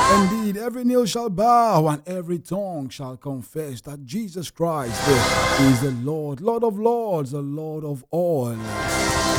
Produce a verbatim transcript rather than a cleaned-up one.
Indeed, every knee shall bow and every tongue shall confess that Jesus Christ is the Lord, Lord of lords, the Lord of all.